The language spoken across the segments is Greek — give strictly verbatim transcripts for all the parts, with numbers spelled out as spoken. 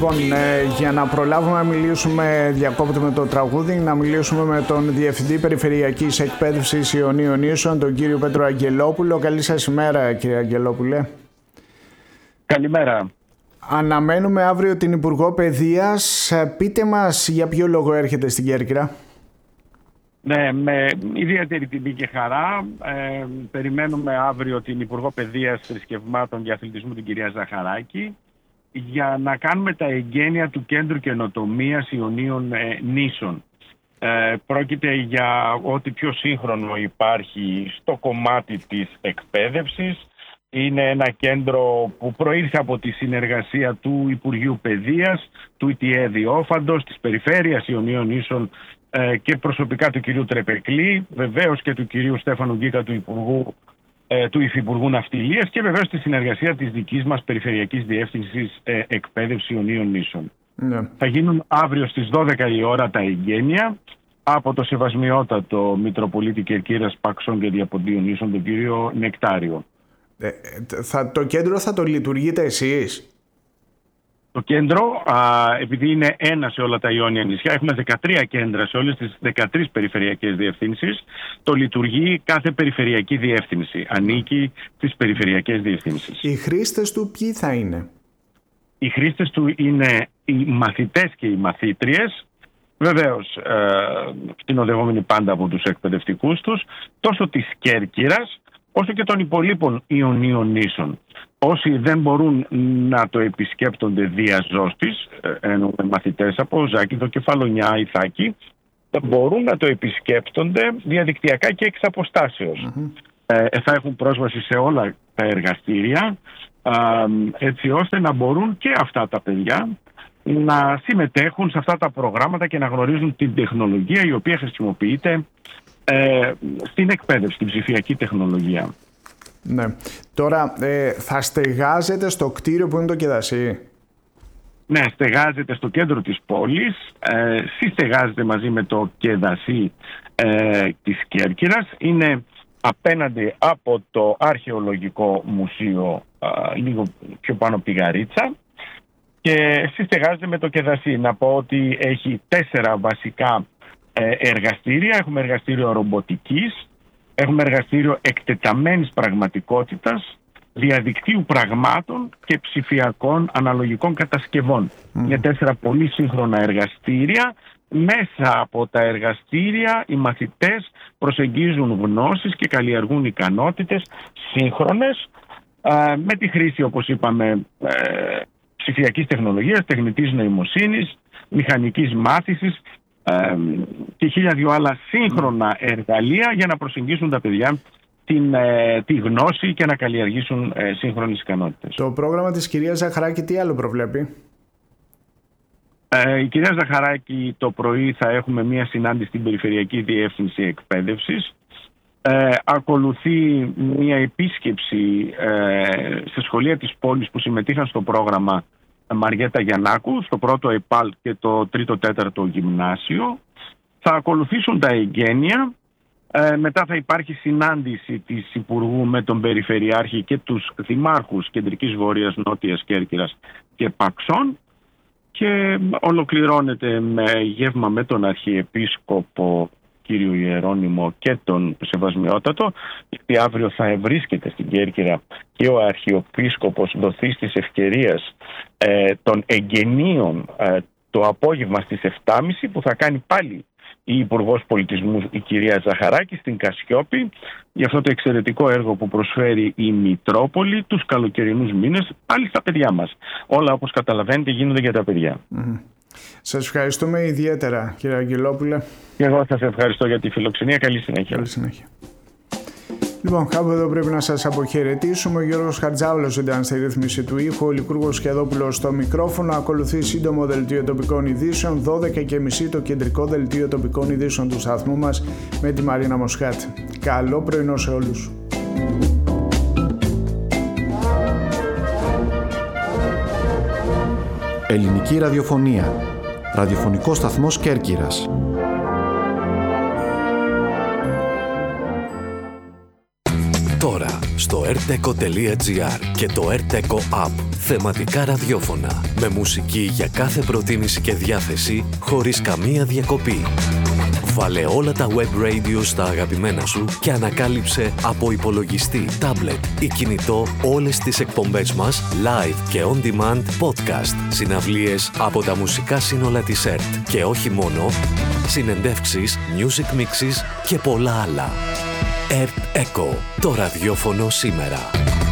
Λοιπόν, ε, για να προλάβουμε να μιλήσουμε, διακόπτουμε το τραγούδι, να μιλήσουμε με τον Διευθυντή Περιφερειακής Εκπαίδευσης Ιωνίων Νήσων, τον κύριο Πέτρο Αγγελόπουλο. Καλή σας ημέρα, κύριε Αγγελόπουλε. Καλημέρα. Αναμένουμε αύριο την Υπουργό Παιδείας. Πείτε μας για ποιο λόγο έρχεται στην Κέρκυρα. Ναι, με ιδιαίτερη τιμή και χαρά. Ε, περιμένουμε αύριο την Υπουργό Παιδείας, Θρησκευμάτων και Αθλητισμού, την κυρία Ζαχαράκη, για να κάνουμε τα εγγένεια του Κέντρου Καινοτομίας Ιωνίων ε, Νήσων. Ε, πρόκειται για ό,τι πιο σύγχρονο υπάρχει στο κομμάτι της εκπαίδευσης. Είναι ένα κέντρο που προήλθε από τη συνεργασία του Υπουργείου Παιδείας, του ΙΤΙΕ Διόφαντος, της Περιφέρειας Ιωνίων Νήσων ε, και προσωπικά του κυρίου Τρεπεκλή, βεβαίως και του κυρίου Στέφανου Γκίκα, του Υπουργού, ε, του Υφυπουργού Ναυτιλίας, και βεβαίως τη συνεργασία της δικής μας Περιφερειακής Διεύθυνσης ε, Εκπαίδευση Ιωνίων Νήσων. Ναι. Θα γίνουν αύριο στις δώδεκα η ώρα τα εγγένεια από το Σεβασμιότατο Μητροπολίτη Κερκύρας, Παξών και Διαποντίων Νήσων, τον κύριο Νεκτάριο. Ε, θα, το κέντρο θα το λειτουργείτε εσείς? Το κέντρο, α, επειδή είναι ένα σε όλα τα Ιόνια νησιά, έχουμε δεκατρία κέντρα σε όλες τις δεκατρείς περιφερειακές διευθύνσεις. Το λειτουργεί κάθε περιφερειακή διεύθυνση. Ανήκει στις περιφερειακές διευθύνσεις. Οι χρήστες του ποιοι θα είναι? Οι χρήστες του είναι οι μαθητές και οι μαθήτριες. Βεβαίως, ε, συνοδευόμενοι πάντα από τους εκπαιδευτικούς τους, τόσο της Κέρκυρας, όσο και των υπολείπων Ιωνίων Νήσων. Όσοι δεν μπορούν να το επισκέπτονται δια ζώστης, εννοούμε μαθητές από Ζάκηδο, Κεφαλονιά, Ιθάκη, μπορούν να το επισκέπτονται διαδικτυακά και εξ αποστάσεως. Mm-hmm. Ε, θα έχουν πρόσβαση σε όλα τα εργαστήρια, ε, έτσι ώστε να μπορούν και αυτά τα παιδιά να συμμετέχουν σε αυτά τα προγράμματα και να γνωρίζουν την τεχνολογία η οποία χρησιμοποιείται ε, στην εκπαίδευση, την ψηφιακή τεχνολογία. Ναι. Τώρα ε, θα στεγάζετε στο κτίριο που είναι το Κεδασί? Ναι, στεγάζεται στο κέντρο της πόλης, ε, συστεγάζεται μαζί με το Κεδασί ε, της Κέρκυρας. Είναι απέναντι από το Αρχαιολογικό Μουσείο, ε, λίγο πιο πάνω από τη Γαρίτσα, και συστεγάζεται με το Κεδασί. Να πω ότι έχει τέσσερα βασικά ε, εργαστήρια. Έχουμε εργαστήριο ρομποτικής, έχουμε εργαστήριο εκτεταμένης πραγματικότητας, διαδικτύου πραγμάτων και ψηφιακών αναλογικών κατασκευών. Mm. Είναι τέσσερα πολύ σύγχρονα εργαστήρια. Μέσα από τα εργαστήρια οι μαθητές προσεγγίζουν γνώσεις και καλλιεργούν ικανότητες σύγχρονες ε, με τη χρήση, όπως είπαμε, ε, ψηφιακής τεχνολογίας, τεχνητής νοημοσύνης, μηχανικής μάθησης ε, και χίλια δυο άλλα σύγχρονα εργαλεία για να προσεγγίσουν τα παιδιά την, ε, τη γνώση και να καλλιεργήσουν ε, σύγχρονες ικανότητες. Το πρόγραμμα της κυρίας Ζαχαράκη τι άλλο προβλέπει? Ε, η κυρία Ζαχαράκη το πρωί θα έχουμε μία συνάντηση στην Περιφερειακή Διεύθυνση Εκπαίδευσης. Ε, ακολουθεί μία επίσκεψη ε, σε σχολεία της πόλης που συμμετείχαν στο πρόγραμμα Μαριέτα Γιαννάκου, στο πρώτο ΕΠΑΛ και το τρίτο τέταρτο γυμνάσιο. Θα ακολουθήσουν τα εγγένεια. Ε, μετά θα υπάρχει συνάντηση της Υπουργού με τον Περιφερειάρχη και τους δημάρχους Κεντρικής Βόρειας, Νότιας Κέρκυρας και Παξών, και ολοκληρώνεται με γεύμα με τον Αρχιεπίσκοπο κύριο Ιερώνυμο και τον Σεβασμιότατο, γιατί αύριο θα βρίσκεται στην Κέρκυρα και ο Αρχιεπίσκοπος δοθείς της ευκαιρίας ε, των εγγενείων ε, το απόγευμα στις επτά και μισή, που θα κάνει πάλι η Υπουργός Πολιτισμού, η κυρία Ζαχαράκη, στην Κασιόπη, για αυτό το εξαιρετικό έργο που προσφέρει η Μητρόπολη τους καλοκαιρινούς μήνες, πάλι στα παιδιά μας. Όλα, όπως καταλαβαίνετε, γίνονται για τα παιδιά. Mm. Σας ευχαριστούμε ιδιαίτερα, κύριε Αγγελόπουλε. Και εγώ σας ευχαριστώ για τη φιλοξενία. Καλή συνέχεια. Καλή συνέχεια. Λοιπόν, κάπου εδώ πρέπει να σας αποχαιρετήσουμε. Ο Γιώργος Χατζάβλος ήταν στη ρύθμιση του ήχου, ο Λικούργος Σχεδόπουλος στο μικρόφωνο. Ακολουθεί σύντομο δελτίο τοπικών ειδήσεων, δώδεκα και μισή το κεντρικό δελτίο τοπικών ειδήσεων του σταθμού μας με τη Μαρίνα Μοσχάτη. Καλό πρωινό σε όλους. Ελληνική ραδιοφωνία. Ραδιοφωνικό σταθμός Κέρκυρας. Τώρα, στο στο ερτεκο τελεία τζι άρ και το ερτεκο App. Θεματικά ραδιόφωνα με μουσική για κάθε προτίμηση και διάθεση χωρίς καμία διακοπή. Βάλε όλα τα web radio στα αγαπημένα σου και ανακάλυψε από υπολογιστή, τάμπλετ ή κινητό όλες τις εκπομπές μας live και on demand podcast, συναυλίες από τα μουσικά σύνολα της ΕΡΤ και όχι μόνο, συνεντεύξεις, music mixes και πολλά άλλα. ΕΡΤ Echo, το ραδιόφωνο σήμερα.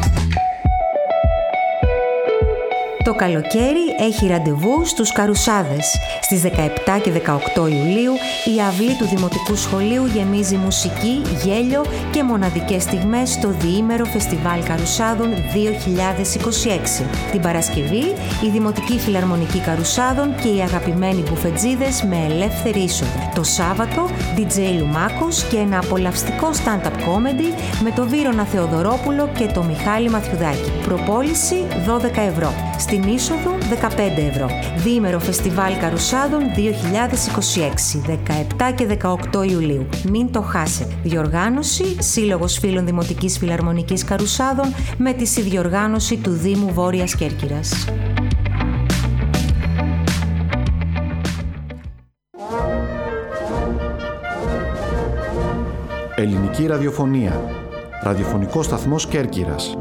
Το καλοκαίρι έχει ραντεβού στους Καρουσάδες. Στις δεκαεπτά και δεκαοκτώ Ιουλίου η αυλή του Δημοτικού Σχολείου γεμίζει μουσική, γέλιο και μοναδικές στιγμές στο διήμερο Φεστιβάλ Καρουσάδων δύο χιλιάδες είκοσι έξι. Την Παρασκευή η Δημοτική Φιλαρμονική Καρουσάδων και οι αγαπημένοι μπουφετζίδες με ελεύθερη είσοδο. Το Σάββατο ντι τζέι Λουμάκος και ένα απολαυστικό stand-up comedy με το Βύρωνα Θεοδωρόπουλο και το Μιχάλη Μαθιουδάκη. Προπόληση δώδεκα ευρώ. Στην είσοδο δεκαπέντε ευρώ. Διήμερο Φεστιβάλ Καρουσάδων δύο χιλιάδες είκοσι έξι, δεκαεπτά και δεκαοκτώ Ιουλίου. Μην το χάσετε. Διοργάνωση Σύλλογος Φίλων Δημοτικής Φιλαρμονικής Καρουσάδων με τη συνδιοργάνωση του Δήμου Βόρειας Κέρκυρας. Ελληνική ραδιοφωνία. Ραδιοφωνικός σταθμός Κέρκυρας.